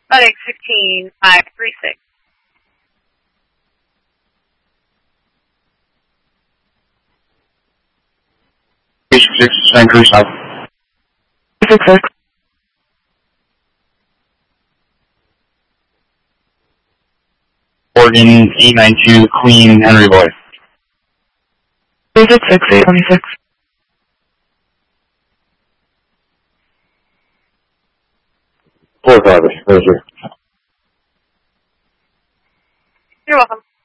FedEx 16536. Six, Vancouver South. 66. Oregon 892, Queen Henry Boy. 366, 826. Four Father, right here. You're welcome.